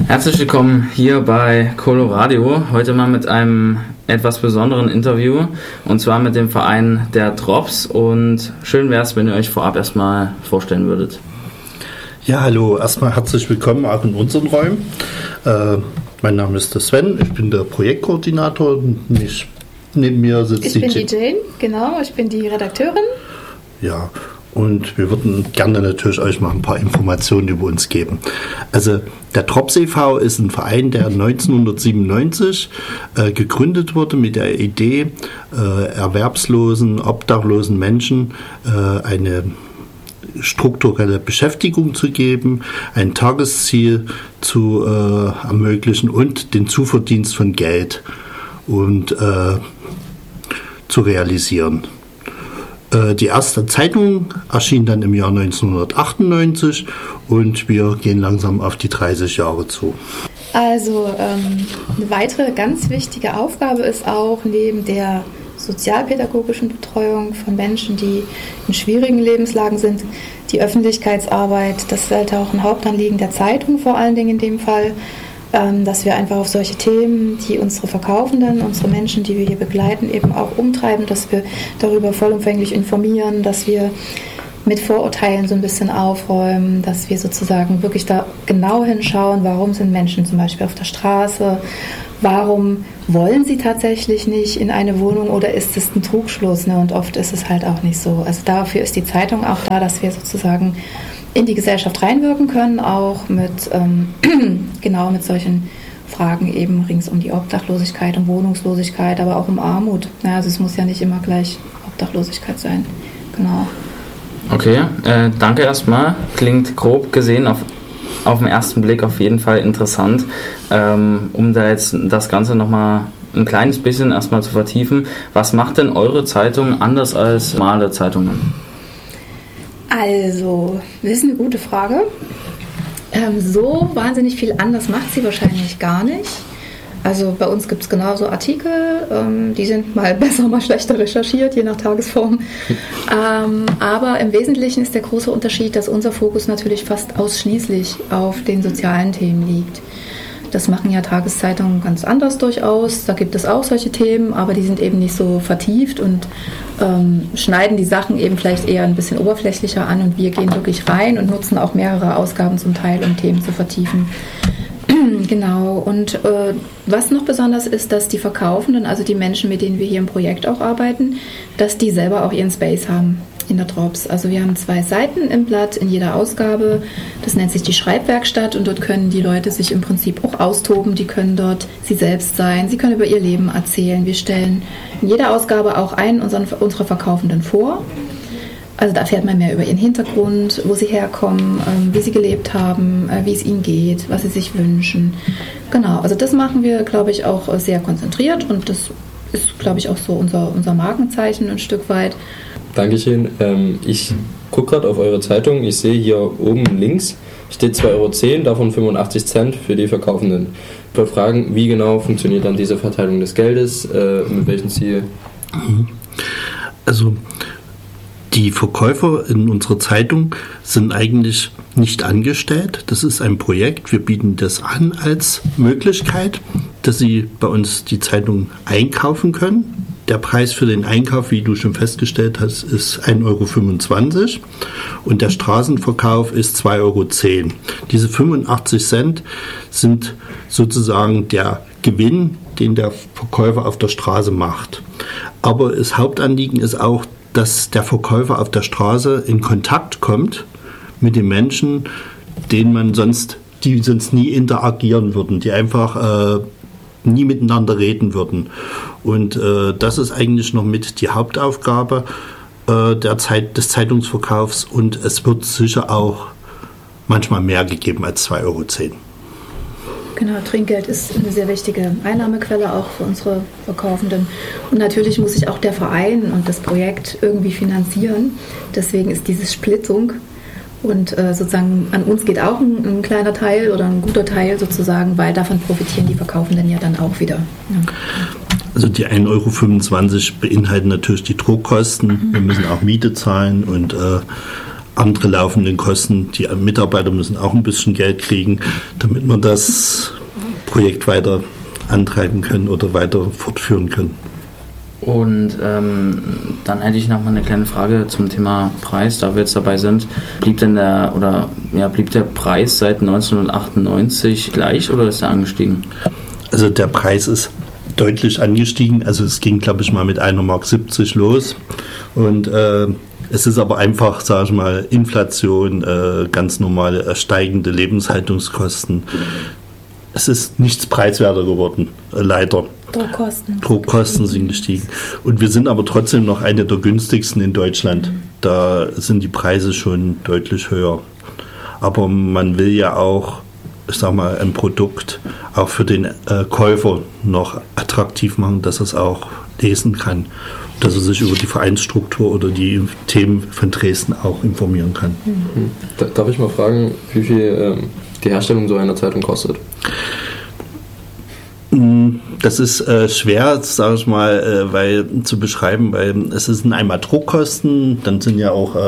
Herzlich willkommen hier bei Coloradio. Heute mal mit einem etwas besonderen Interview und zwar mit dem Verein der Drops. Und schön wäre es, wenn ihr euch vorab erstmal vorstellen würdet. Ja, hallo, erstmal herzlich willkommen auch in unseren Räumen. Mein Name ist der Sven, ich bin der Projektkoordinator. Neben mir sitzt Ich bin die Jane, genau, ich bin die Redakteurin. Ja, und wir würden gerne natürlich euch noch ein paar Informationen über uns geben. Also der Drops e.V. ist ein Verein, der 1997 gegründet wurde mit der Idee, erwerbslosen, obdachlosen Menschen eine strukturelle Beschäftigung zu geben, ein Tagesziel zu ermöglichen und den Zuverdienst von Geld und zu realisieren. Die erste Zeitung erschien dann im Jahr 1998 und wir gehen langsam auf die 30 Jahre zu. Also eine weitere ganz wichtige Aufgabe ist auch neben der sozialpädagogischen Betreuung von Menschen, die in schwierigen Lebenslagen sind, die Öffentlichkeitsarbeit. Das ist halt auch ein Hauptanliegen der Zeitung vor allen Dingen in dem Fall, dass wir einfach auf solche Themen, die unsere Verkaufenden, unsere Menschen, die wir hier begleiten, eben auch umtreiben, dass wir darüber vollumfänglich informieren, dass wir mit Vorurteilen so ein bisschen aufräumen, dass wir sozusagen wirklich da genau hinschauen, warum sind Menschen zum Beispiel auf der Straße, warum wollen sie tatsächlich nicht in eine Wohnung oder ist es ein Trugschluss, ne? Und oft ist es halt auch nicht so. Also dafür ist die Zeitung auch da, dass wir sozusagen in die Gesellschaft reinwirken können, auch mit genau mit solchen Fragen eben rings um die Obdachlosigkeit, um Wohnungslosigkeit, aber auch um Armut. Ja, also es muss ja nicht immer gleich Obdachlosigkeit sein. Genau. Okay, danke erstmal. Klingt grob gesehen auf den ersten Blick auf jeden Fall interessant. Um da jetzt das Ganze nochmal ein kleines bisschen erstmal zu vertiefen, was macht denn eure Zeitung anders als normale Zeitungen? Also, das ist eine gute Frage. So wahnsinnig viel anders macht sie wahrscheinlich gar nicht. Also bei uns gibt es genauso Artikel, die sind mal besser, mal schlechter recherchiert, je nach Tagesform. Aber im Wesentlichen ist der große Unterschied, dass unser Fokus natürlich fast ausschließlich auf den sozialen Themen liegt. Das machen ja Tageszeitungen ganz anders durchaus. Da gibt es auch solche Themen, aber die sind eben nicht so vertieft und schneiden die Sachen eben vielleicht eher ein bisschen oberflächlicher an. Und wir gehen wirklich rein und nutzen auch mehrere Ausgaben zum Teil, um Themen zu vertiefen. Genau. Und was noch besonders ist, dass die Verkaufenden, also die Menschen, mit denen wir hier im Projekt auch arbeiten, dass die selber auch ihren Space haben in der Drops. Also wir haben 2 Seiten im Blatt in jeder Ausgabe. Das nennt sich die Schreibwerkstatt und dort können die Leute sich im Prinzip auch austoben. Die können dort sie selbst sein. Sie können über ihr Leben erzählen. Wir stellen in jeder Ausgabe auch einen unserer Verkaufenden vor. Also da erfährt man mehr über ihren Hintergrund, wo sie herkommen, wie sie gelebt haben, wie es ihnen geht, was sie sich wünschen. Genau, also das machen wir, glaube ich, auch sehr konzentriert und das ist, glaube ich, auch so unser Markenzeichen ein Stück weit. Dankeschön. Ich gucke gerade auf eure Zeitung. Ich sehe hier oben links steht 2,10 €, davon 85 Cent für die Verkaufenden. Ich wollte fragen, wie genau funktioniert dann diese Verteilung des Geldes, mit welchem Ziel? Also die Verkäufer in unserer Zeitung sind eigentlich nicht angestellt. Das ist ein Projekt. Wir bieten das an als Möglichkeit, dass sie bei uns die Zeitung einkaufen können. Der Preis für den Einkauf, wie du schon festgestellt hast, ist 1,25 € und der Straßenverkauf ist 2,10 €. Diese 85 Cent sind sozusagen der Gewinn, den der Verkäufer auf der Straße macht. Aber das Hauptanliegen ist auch, dass der Verkäufer auf der Straße in Kontakt kommt mit den Menschen, die sonst nie interagieren würden, die einfach nie miteinander reden würden. Und das ist eigentlich noch mit die Hauptaufgabe des Zeitungsverkaufs und es wird sicher auch manchmal mehr gegeben als 2,10 €. Genau, Trinkgeld ist eine sehr wichtige Einnahmequelle auch für unsere Verkaufenden. Und natürlich muss sich auch der Verein und das Projekt irgendwie finanzieren. Deswegen ist diese Splittung und sozusagen an uns geht auch ein kleiner Teil oder ein guter Teil sozusagen, weil davon profitieren die Verkaufenden ja dann auch wieder. Ja. Also die 1,25 € beinhalten natürlich die Druckkosten. Wir müssen auch Miete zahlen und andere laufenden Kosten. Die Mitarbeiter müssen auch ein bisschen Geld kriegen, damit wir das Projekt weiter antreiben können oder weiter fortführen können. Und dann hätte ich noch mal eine kleine Frage zum Thema Preis, da wir jetzt dabei sind. Blieb der Preis seit 1998 gleich oder ist er angestiegen? Also der Preis ist deutlich angestiegen. Also es ging, glaube ich, mal mit 1,70 Mark los. Und es ist aber einfach, sage ich mal, Inflation, ganz normale steigende Lebenshaltungskosten. Es ist nichts preiswerter geworden, leider. Druckkosten sind gestiegen. Und wir sind aber trotzdem noch eine der günstigsten in Deutschland. Da sind die Preise schon deutlich höher. Aber man will ja auch, ich sag mal, ein Produkt auch für den Käufer noch attraktiv machen, dass er es auch lesen kann. Dass er sich über die Vereinsstruktur oder die Themen von Dresden auch informieren kann. Darf ich mal fragen, wie viel die Herstellung so einer Zeitung kostet? Das ist schwer, sage ich mal, zu beschreiben, weil es sind einmal Druckkosten, dann sind ja auch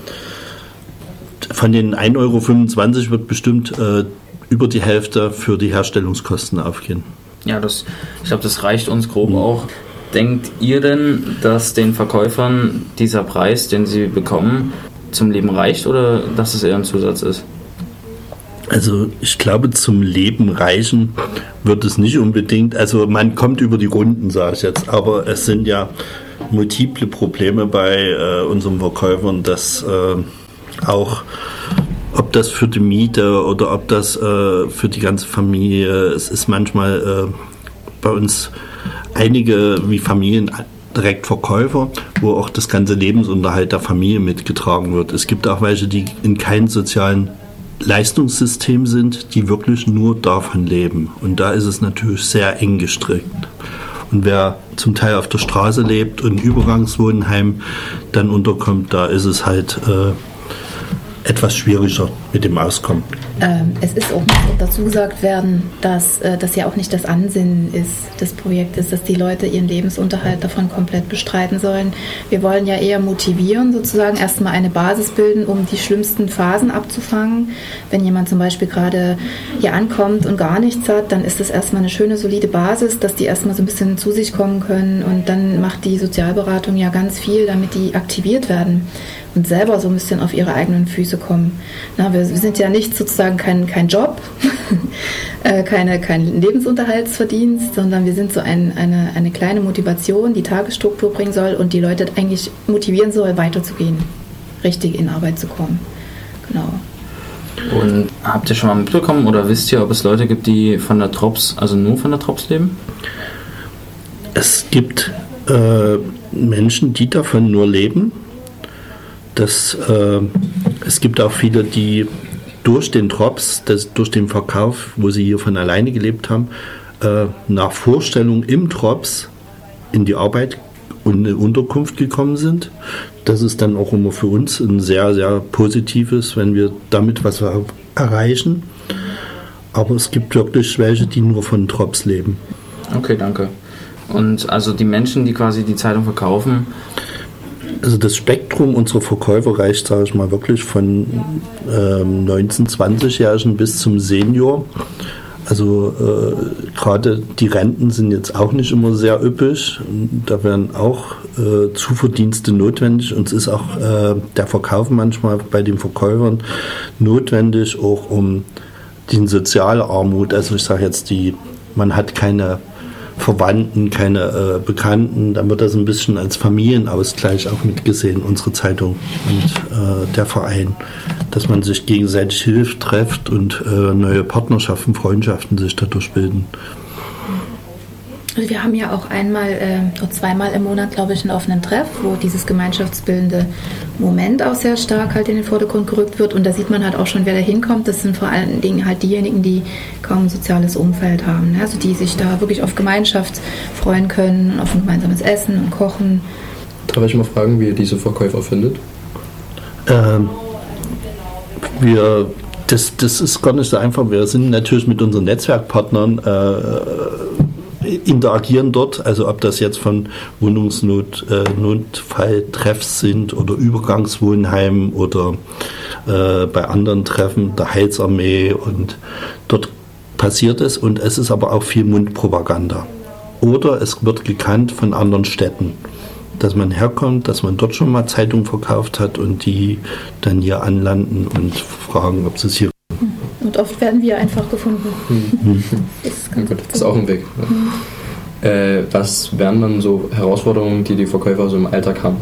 von den 1,25 € wird bestimmt über die Hälfte für die Herstellungskosten aufgehen. Ja, ich glaube, das reicht uns grob auch. Denkt ihr denn, dass den Verkäufern dieser Preis, den sie bekommen, zum Leben reicht oder dass es eher ein Zusatz ist? Also ich glaube, zum Leben reichen wird es nicht unbedingt. Also man kommt über die Runden, sage ich jetzt. Aber es sind ja multiple Probleme bei unseren Verkäufern, dass auch, ob das für die Miete oder ob das für die ganze Familie, es ist manchmal bei uns einige wie Familien direkt Verkäufer, wo auch das ganze Lebensunterhalt der Familie mitgetragen wird. Es gibt auch welche, die in keinem sozialen Leistungssystem sind, die wirklich nur davon leben. Und da ist es natürlich sehr eng gestrickt. Und wer zum Teil auf der Straße lebt und Übergangswohnheim dann unterkommt, da ist es halt etwas schwieriger mit dem Auskommen. Es ist auch muss dazu gesagt werden, dass das ja auch nicht das Ansinnen ist des Projektes, dass die Leute ihren Lebensunterhalt davon komplett bestreiten sollen. Wir wollen ja eher motivieren, sozusagen erstmal eine Basis bilden, um die schlimmsten Phasen abzufangen. Wenn jemand zum Beispiel gerade hier ankommt und gar nichts hat, dann ist das erstmal eine schöne, solide Basis, dass die erstmal so ein bisschen zu sich kommen können und dann macht die Sozialberatung ja ganz viel, damit die aktiviert werden und selber so ein bisschen auf ihre eigenen Füße kommen. Wir sind ja nicht sozusagen kein Job, kein Lebensunterhaltsverdienst, sondern wir sind so eine kleine Motivation, die Tagesstruktur bringen soll und die Leute eigentlich motivieren soll, weiterzugehen, richtig in Arbeit zu kommen. Genau. Und habt ihr schon mal mitbekommen oder wisst ihr, ob es Leute gibt, die von der Drops, also nur von der Drops leben? Es gibt Menschen, die davon nur leben. Es gibt auch viele, die durch den Drops, durch den Verkauf, wo sie hier von alleine gelebt haben, nach Vorstellung im Drops in die Arbeit und eine Unterkunft gekommen sind. Das ist dann auch immer für uns ein sehr, sehr positives, wenn wir damit was erreichen. Aber es gibt wirklich welche, die nur von Drops leben. Okay, danke. Und also die Menschen, die quasi die Zeitung verkaufen. Also das Spektrum unserer Verkäufer reicht, sage ich mal, wirklich von 19-, 20-Jährigen bis zum Senior. Also gerade die Renten sind jetzt auch nicht immer sehr üppig. Da werden auch Zuverdienste notwendig. Und es ist auch der Verkauf manchmal bei den Verkäufern notwendig, auch um die soziale Armut. Also ich sage jetzt, man hat keine Verwandten, keine Bekannten, dann wird das ein bisschen als Familienausgleich auch mitgesehen, unsere Zeitung und der Verein, dass man sich gegenseitig hilft, trifft und neue Partnerschaften, Freundschaften sich dadurch bilden. Also wir haben ja auch zweimal im Monat, glaube ich, einen offenen Treff, wo dieses gemeinschaftsbildende Moment auch sehr stark halt in den Vordergrund gerückt wird. Und da sieht man halt auch schon, wer da hinkommt. Das sind vor allen Dingen halt diejenigen, die kaum ein soziales Umfeld haben. Also die sich da wirklich auf Gemeinschaft freuen können, auf ein gemeinsames Essen und Kochen. Darf ich mal fragen, wie ihr diese Verkäufer findet? Das ist gar nicht so einfach. Wir sind natürlich mit unseren Netzwerkpartnern interagieren dort, also ob das jetzt von Wohnungsnotfalltreffs sind oder Übergangswohnheimen oder bei anderen Treffen der Heilsarmee, und dort passiert es, und es ist aber auch viel Mundpropaganda. Oder es wird gekannt von anderen Städten, dass man herkommt, dass man dort schon mal Zeitungen verkauft hat und die dann hier anlanden und fragen, ob sie es hier. Und oft werden wir einfach gefunden. Das ist auch ein Weg. Was wären dann so Herausforderungen, die Verkäufer so im Alltag haben?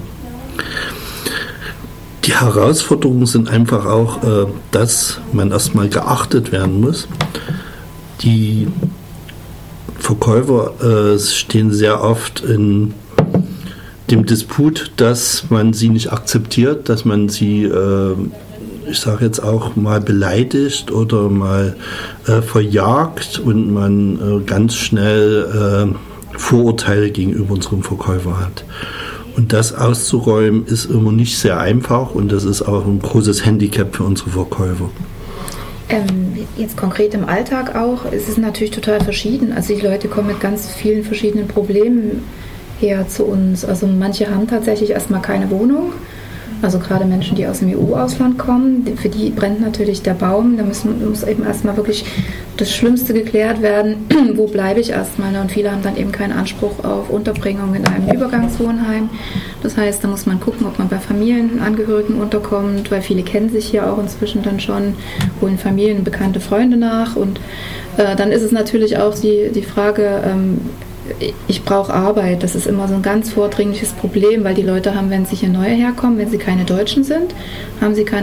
Die Herausforderungen sind einfach auch, dass man erstmal geachtet werden muss. Die Verkäufer stehen sehr oft in dem Disput, dass man sie nicht akzeptiert, dass man sie, ich sage jetzt auch mal, beleidigt oder mal verjagt, und man ganz schnell Vorurteile gegenüber unserem Verkäufer hat. Und das auszuräumen ist immer nicht sehr einfach, und das ist auch ein großes Handicap für unsere Verkäufer. Jetzt konkret im Alltag auch, es ist natürlich total verschieden. Also die Leute kommen mit ganz vielen verschiedenen Problemen her zu uns. Also manche haben tatsächlich erstmal keine Wohnung. Also gerade Menschen, die aus dem EU-Ausland kommen, für die brennt natürlich der Baum. Da muss eben erstmal wirklich das Schlimmste geklärt werden. Wo bleibe ich erstmal? Und viele haben dann eben keinen Anspruch auf Unterbringung in einem Übergangswohnheim. Das heißt, da muss man gucken, ob man bei Familienangehörigen unterkommt, weil viele kennen sich hier auch inzwischen dann schon, holen Familien, bekannte Freunde nach. Und dann ist es natürlich auch die Frage, ich brauche Arbeit. Das ist immer so ein ganz vordringliches Problem, weil die Leute haben, wenn sie hier neu herkommen, wenn sie keine Deutschen sind, haben sie keine